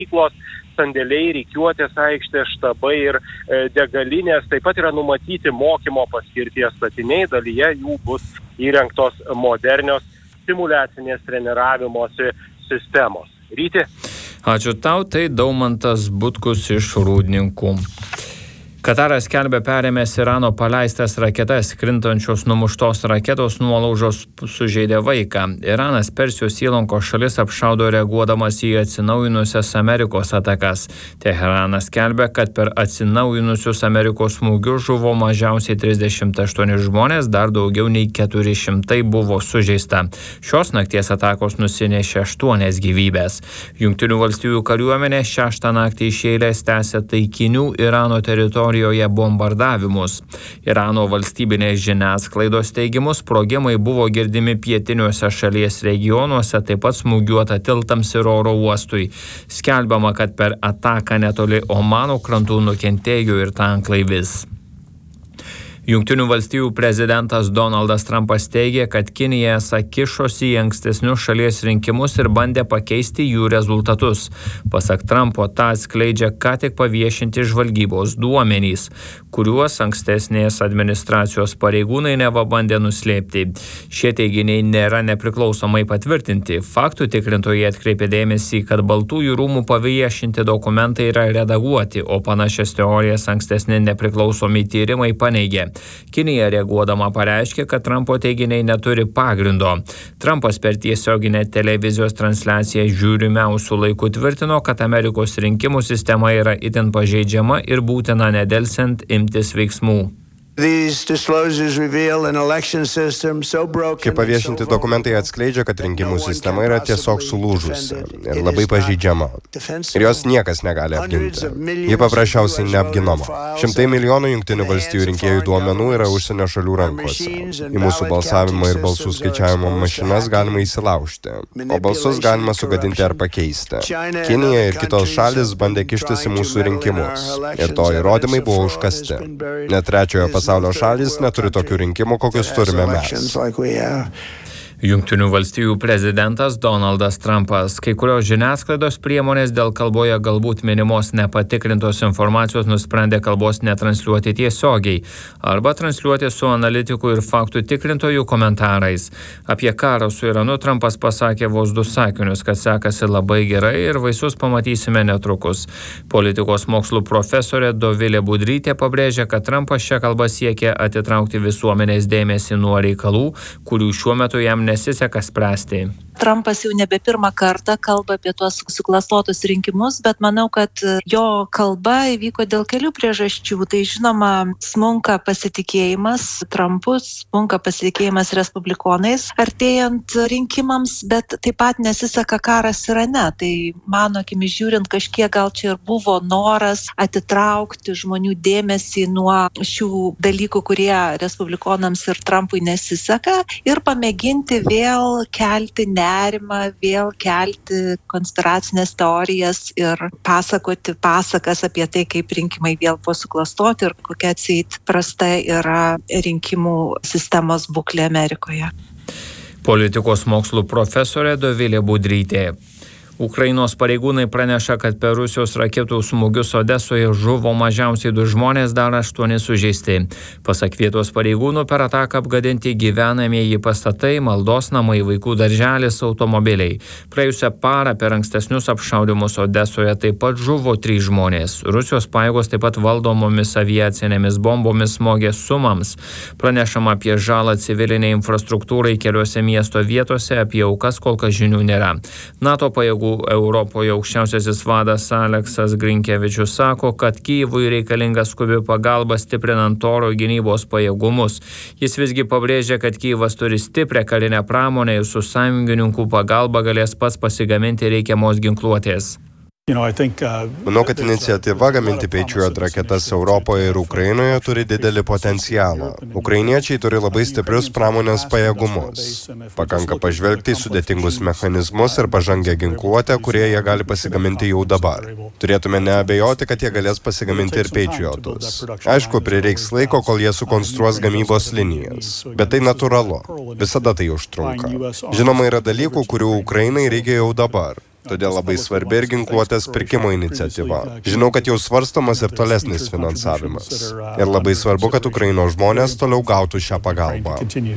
mokyklos, sandėliai, rikiuotės aikštės, štabai ir degalinės. Taip pat yra numatyti mokymo paskirties statiniai, dalyje jų bus įrengtos modernios simulacinės treniravimosi sistemos. Ryti. Ačiū tau, tai Daumantas Butkus iš Rūdninkų. Kataras skelbia perėmęs Irano paleistas raketas, krintančios numuštos raketos nuolaužos sužeidė vaiką. Iranas Persijos įlankos šalis apšaudo reaguodamas į atsinaujinusias Amerikos atakas. Teheranas skelbia, kad per atsinaujinusius Amerikos smūgius žuvo mažiausiai 38 žmonės, dar daugiau nei 400 buvo sužeista. Šios nakties atakos nusinešė 8 gyvybės. Jungtinių valstijų kariuomenė 6 naktį iš eilės tęsė taikinių Irano teritorijoje bombardavimus. Irano valstybinės žiniasklaidos teigimu, sprogimai buvo girdimi pietiniuose šalies regionuose, taip pat smūgiuota tiltams ir oro uostui. Skelbiama, kad per ataką netoli Omano krantų nukentėjo ir tanklaivis. Jungtinių valstijų prezidentas Donaldas Trumpas teigė, kad Kinija esą kišosi į ankstesnius šalies rinkimus ir bandė pakeisti jų rezultatus. Pasak Trumpo, tą atskleidžia ką tik paviešinti žvalgybos duomenys, kuriuos ankstesnės administracijos pareigūnai neva bandė nuslėpti. Šie teiginiai nėra nepriklausomai patvirtinti. Faktų tikrintojai atkreipė dėmesį, kad Baltųjų rūmų paviešinti dokumentai yra redaguoti, o panašias teorijas ankstesni nepriklausomi tyrimai paneigė. Kinija reaguodama pareiškė, kad Trumpo teiginiai neturi pagrindo. Trumpas per tiesioginę televizijos transliaciją žiūrimiausių laikų tvirtino, kad Amerikos rinkimų sistema yra itin pažeidžiama ir būtina nedelsiant imtis veiksmų. Kaip paviešinti dokumentai atskleidžia, kad rinkimų sistema yra tiesiog sulūžusi ir labai pažeidžiama. Ir jos niekas negali apginti. Ji paprasčiausiai neapginama. Šimtai milijonų jungtinių valstijų rinkėjų duomenų yra užsienio šalių rankose. Į mūsų balsavimo ir balsų skaičiavimo mašinas galima įsilaužti, o balsus galima sugadinti ar pakeisti. Kinija ir kitos šalis bandė kištis į mūsų rinkimus. Ir to įrodymai buvo užkasti. Net trečiojo pasaulio šalis neturi tokių rinkimų, kokius turime mes. Jungtinių valstijų prezidentas Donaldas Trumpas. Kai kurios žiniasklaidos priemonės dėl kalboje galbūt minimos nepatikrintos informacijos nusprendė kalbos netransliuoti tiesiogiai arba transliuoti su analitikų ir faktų tikrintojų komentarais. Apie karą su Iranu Trumpas pasakė vos 2 sakinius, kad sekasi labai gerai ir vaisius pamatysime netrukus. Politikos mokslų profesorė Dovilė Budrytė pabrėžė, kad Trumpas šią kalbą siekia atitraukti visuomenės dėmesį nuo reikalų, kurių šiuo metu jam nesiseka spręsti. Trumpas jau nebe pirmą kartą kalba apie tuos suklastotus rinkimus, bet manau, kad jo kalba įvyko dėl kelių priežasčių. Tai žinoma, smunka pasitikėjimas Trumpu, smunka pasitikėjimas respublikonais artėjant rinkimams, bet taip pat nesiseka karas Irane. Tai mano akimis žiūrint, kažkiek gal čia ir buvo noras atitraukti žmonių dėmesį nuo šių dalykų, kurie respublikonams ir Trumpui nesiseka, ir pamėginti vėl kelti nerimą, vėl kelti konspiracinės teorijas ir pasakoti pasakas apie tai, kaip rinkimai vėl buvo suklastoti ir kokia atseit prasta yra rinkimų sistemos būklė Amerikoje. Politikos mokslų profesorė Dovilė Budrytė. Ukrainos pareigūnai praneša, kad per Rusijos raketų smūgius Odesoje žuvo mažiausiai 2 žmonės, dar 8 sužeisti. Pasak vietos pareigūnų, per ataką apgadinti gyvenamieji pastatai, maldos namai, vaikų darželis, automobiliai. Praėjusią parą per ankstesnius apšaudymus Odesoje taip pat žuvo 3 žmonės. Rusijos pajėgos taip pat valdomomis aviacinėmis bombomis smogė Sumams. Pranešama apie žalą civiliniai infrastruktūrai keliose miesto vietose, apie aukas kol kas žinių nėra. NATO pajėgų Europoje aukščiausiasis vadas Aleksas Grinkevičius sako, kad Kyjivui reikalinga skubi pagalba stiprinant oro gynybos pajėgumus. Jis visgi pabrėžia, kad Kyjivas turi stiprią karinę pramonę ir su sąjungininkų pagalba galės pats pasigaminti reikiamos ginkluotės. Manau, kad iniciatyva gaminti Patriot raketas Europoje ir Ukrainoje turi didelį potencialą. Ukrainiečiai turi labai stiprius pramonės pajėgumus. Pakanka pažvelgti į sudėtingus mechanizmus ir pažangę ginkluotę, kurie jie gali pasigaminti jau dabar. Turėtume neabejoti, kad jie galės pasigaminti ir Patriotus. Aišku, prireiks laiko, kol jie sukonstruos gamybos linijas. Bet tai natūralu. Visada tai užtrunka. Žinoma, yra dalykų, kurių Ukrainai reikia jau dabar. Todėl labai svarbi ir ginkluotės pirkimo iniciatyva. Žinau, kad jau svarstomas ir tolesnis finansavimas. Ir labai svarbu, kad Ukrainos žmonės toliau gautų šią pagalbą.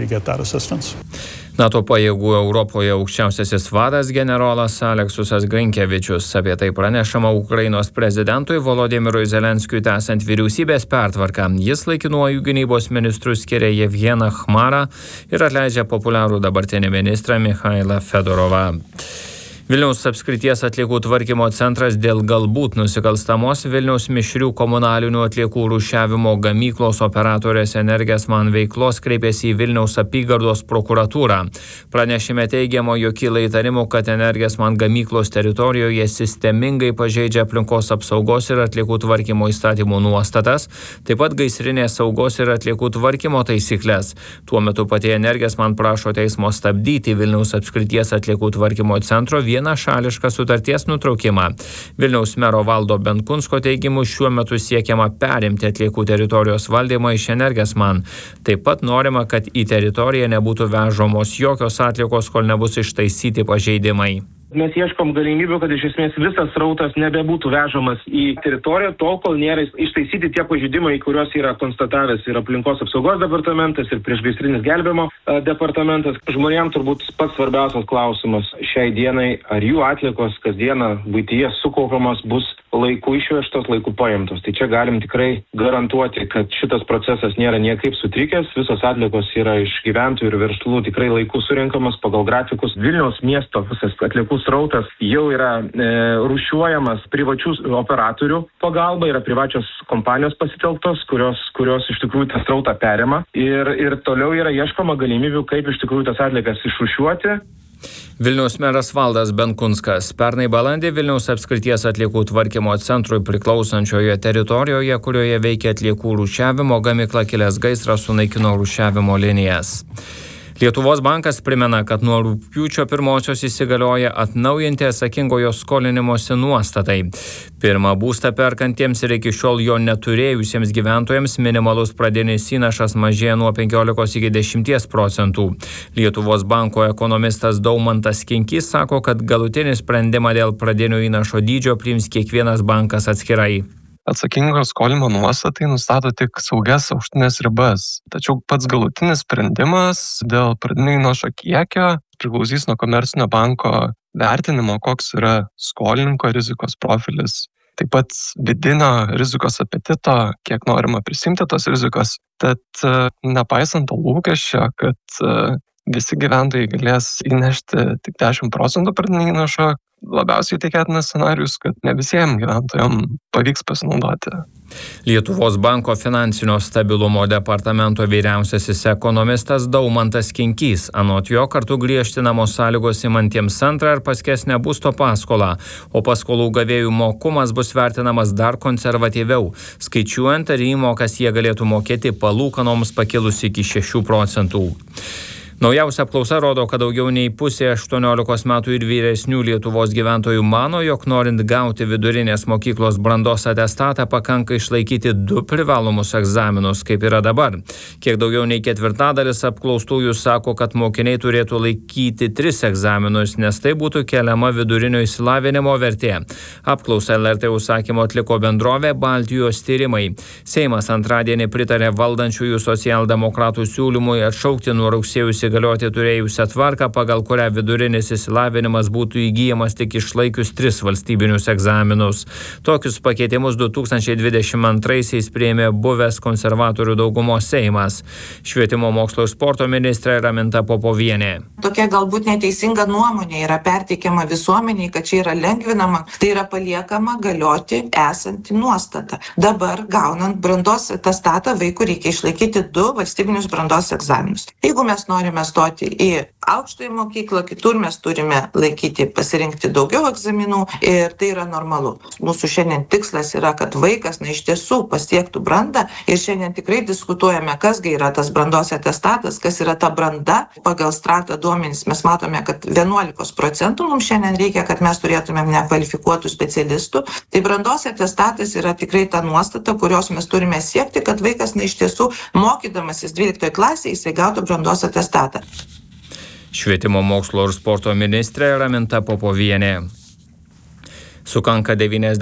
NATO pajėgų Europoje aukščiausiasis vadas generolas Aleksas Grinkevičius. Apie tai pranešama Ukrainos prezidentui Volodymyrui Zelenskiui tęsiant vyriausybės pertvarką. Jis laikinuoju gynybos ministru skiria Jevgeną Chmarą ir atleidžia populiarų dabartinį ministrą Michailą Fedorovą. Vilniaus apskrities atliekų tvarkymo centras dėl galbūt nusikalstamos Vilniaus mišrių komunalinių atliekų rūšiavimo gamyklos operatorės Energesman veiklos kreipėsi į Vilniaus apygardos prokuratūrą. Pranešime teigiama, jog kyla įtarimų, kad Energesman gamyklos teritorijoje sistemingai pažeidžia aplinkos apsaugos ir atliekų tvarkymo įstatymų nuostatas, taip pat gaisrinės saugos ir atliekų tvarkymo taisyklės. Tuo metu pati Energesman prašo teismo stabdyti Vilniaus apskrities atliekų tvarkymo centro vienašališką sutarties nutraukimą. Vilniaus mero Valdo Benkunsko teigimu šiuo metu siekiama perimti atliekų teritorijos valdymą iš Energesman. Taip pat norima, kad į teritoriją nebūtų vežomos jokios atliekos, kol nebus ištaisyti pažeidimai. Mes ieškom galimybių, kad iš esmės visas srautas nebebūtų vežamas į teritoriją, tol, kol nėra ištaisyti tie pažeidimai, kuriuos yra konstatavęs ir aplinkos apsaugos departamentas, ir priešgaisrinis gelbėjimo departamentas. Žmonėms turbūt pats svarbiausias klausimas šiai dienai, ar jų atliekos kasdieną buityje sukaupiamas bus laiku išvežtos, laiku paimtos. Tai čia galim tikrai garantuoti, kad šitas procesas nėra niekaip sutrikęs, visos atliekos yra iš gyventojų ir verslų tikrai laiku surinkamas pagal grafikus. Vilniaus miesto visas atliekų srautas jau yra rūšiuojamas privačių operatorių pagalba, yra privačios kompanijos pasitelktos, kurios iš tikrųjų tą srautą perima ir toliau yra ieškoma galimybių, kaip iš tikrųjų tas atliekas išrūšiuoti. Vilniaus meras Valdas Benkunskas. Pernai balandį Vilniaus apskrities atliekų tvarkymo centrui priklausančioje teritorijoje, kurioje veikia atliekų rūšiavimo gamykla, kilęs gaisras sunaikino rūšiavimo linijas. Lietuvos bankas primena, kad nuo rugpjūčio 1 įsigalioja atnaujinti atsakingojo skolinimosi nuostatai. Pirmą būstą perkantiems ir iki šiol jo neturėjusiems gyventojams minimalus pradinis įnašas mažėja nuo 15 iki 10%. Lietuvos banko ekonomistas Daumantas Kinkys sako, kad galutinį sprendimą dėl pradinio įnašo dydžio priims kiekvienas bankas atskirai. Atsakingo skolinimo nuostatai nustato tik saugias aukštinės ribas. Tačiau pats galutinis sprendimas dėl pradinio įnašo kiekio priklausys nuo komercinio banko vertinimo, koks yra skolininko rizikos profilis. Taip pat vidinio rizikos apetito, kiek norima prisimti tos rizikos. Tad nepaisant to lūkesčio, kad visi gyventojai galės įnešti tik 10% pradinio įnašo, labiausiai tikėtinas scenarijus, kad ne visiems gyventojams pavyks pasinaudoti. Lietuvos banko finansinio stabilumo departamento vyriausiasis ekonomistas Daumantas Kinkys. Anot jo, kartu griežtinamos sąlygos imantiems antrą ar paskesnę būsto paskolą, o paskolų gavėjų mokumas bus vertinamas dar konservatyviau, skaičiuojant, ar įmokas jie galėtų mokėti palūkanoms pakilus iki 6%. Naujausia apklausa rodo, kad daugiau nei pusė 18 metų ir vyresnių Lietuvos gyventojų mano, jog norint gauti vidurinės mokyklos brandos atestatą pakanka išlaikyti 2 privalomus egzaminus, kaip yra dabar. Kiek daugiau nei ketvirtadalis apklaustųjų sako, kad mokiniai turėtų laikyti 3 egzaminus, nes tai būtų keliama vidurinio išsilavinimo vertė. Apklausą LRT užsakymu atliko bendrovė Baltijos tyrimai. Seimas antradienį pritarė valdančiųjų socialdemokratų siūlymui atšaukti nuo rugsėjo įsigalioti turėjusią tvarką, pagal kurią vidurinis išsilavinimas būtų įgyjamas tik išlaikius 3 valstybinius egzaminus. Tokius pakeitimus 2022-aisiais priėmė buvęs konservatorių daugumos Seimas. Švietimo, mokslo ir sporto ministrė Raminta Popovienė. Tokia galbūt neteisinga nuomonė yra perteikiama visuomeniai, kad čia yra lengvinama, tai yra paliekama galioti esanti nuostata. Dabar, gaunant brandos atestatą, vaikų reikia išlaikyti 2 valstybinius brandos egzaminus. Jeigu mes norime stoti į aukštąją mokyklą, kitur mes turime pasirinkti daugiau egzaminų ir tai yra normalu. Mūsų šiandien tikslas yra, kad vaikas iš tiesų pasiektų brandą ir šiandien tikrai diskutuojame, kasgi yra tas brandos atestatas, kas yra ta branda. Pagal Strata duomenys mes matome, kad 11% mums šiandien reikia, kad mes turėtumėm nekvalifikuotų specialistų. Tai brandos atestatas yra tikrai ta nuostata, kurios mes turime siekti, kad vaikas iš tiesų mokydamasis 12 klasėje jisai gautų brandos atestatą. Švietimo, mokslo ir sporto ministrė Raminta Popovienė. Sukanka 90